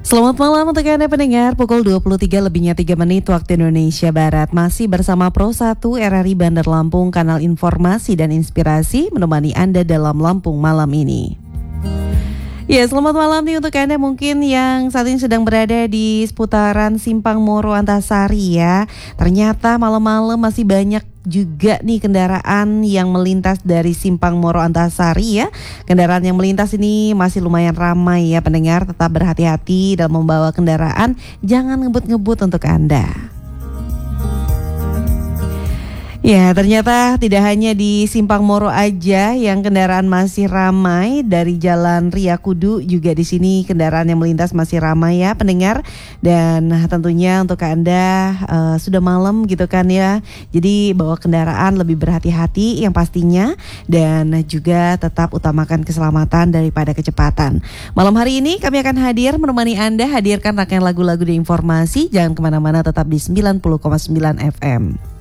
Selamat malam untuk Anda pendengar, pukul 23 lebihnya 3 menit waktu Indonesia Barat. Masih bersama Pro 1 RRI Bandar Lampung, kanal informasi dan inspirasi menemani Anda dalam Lampung malam ini. Ya, selamat malam nih untuk Anda mungkin yang saat ini sedang berada di seputaran Simpang Moro Antasari ya. Ternyata malam-malam masih banyak juga nih kendaraan yang melintas dari Simpang Moro Antasari ya. Kendaraan yang melintas ini masih lumayan ramai ya pendengar. Tetap berhati-hati dalam membawa kendaraan. Jangan ngebut-ngebut untuk Anda. Ya, ternyata tidak hanya di Simpang Moro aja yang kendaraan masih ramai. Dari Jalan Ria Kudu juga di sini kendaraan yang melintas masih ramai ya pendengar. Dan tentunya untuk Anda sudah malam gitu kan ya. Jadi bawa kendaraan lebih berhati-hati yang pastinya. Dan juga tetap utamakan keselamatan daripada kecepatan. Malam hari ini kami akan hadir menemani Anda, hadirkan rangkaian lagu-lagu dan informasi. Jangan kemana-mana, tetap di 90,9 FM.